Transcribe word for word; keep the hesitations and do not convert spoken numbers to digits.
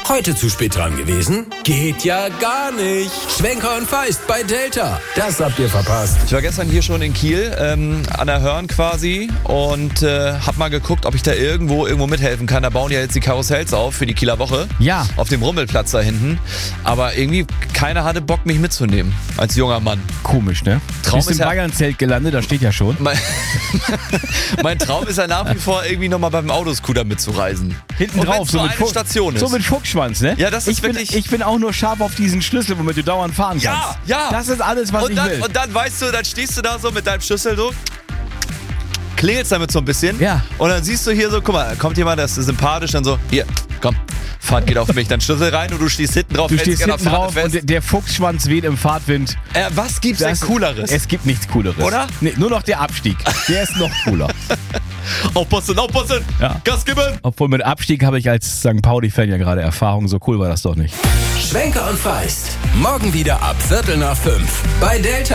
Heute zu spät dran gewesen? Geht ja gar nicht. Schwenker und Feist bei Delta. Das habt ihr verpasst. Ich war gestern hier schon in Kiel, ähm, an der Hörn quasi und äh, hab mal geguckt, ob ich da irgendwo irgendwo mithelfen kann. Da bauen ja jetzt die Karussells auf für die Kieler Woche. Ja. Auf dem Rummelplatz da hinten. Aber irgendwie keiner hatte Bock, mich mitzunehmen als junger Mann. Komisch, ne? Traum Bist ist im ja- Bayern-Zelt gelandet, da steht ja schon. Mein, mein Traum ist ja nach wie vor irgendwie nochmal beim Autoscooter mitzureisen. Hinten Und drauf, wenn's so nur mit, eine Fuch- Station ist. so mit Fuchsschwanz, ne? Ja, das ist ich bin, wirklich- Ich bin auch nur scharf auf diesen Schlüssel, womit du dauernd fahren Ja, kannst. ja. Das ist alles, was und ich dann, will. Und dann, weißt du, dann stehst du da so mit deinem Schlüssel so, klingelst damit so ein bisschen. Ja. Und dann siehst du hier so, guck mal, kommt jemand, der ist sympathisch, dann so, hier, komm, Fahrt geht auf mich. Dann Schlüssel rein und du stehst hinten drauf. Du hältst stehst dich an hinten der Fahne drauf fest. und der, der Fuchsschwanz weht im Fahrtwind. Äh, was gibt's denn Das- Cooleres? Es gibt nichts Cooleres. Oder? Nee, nur noch der Abstieg. Der ist noch cooler. Aufpassen, aufpassen! Ja. Gas geben! Obwohl mit Abstieg habe ich als Sankt Pauli-Fan ja gerade Erfahrung. So cool war das doch nicht. Schwenker und Feist. Morgen wieder ab Viertel nach fünf. Bei Delta.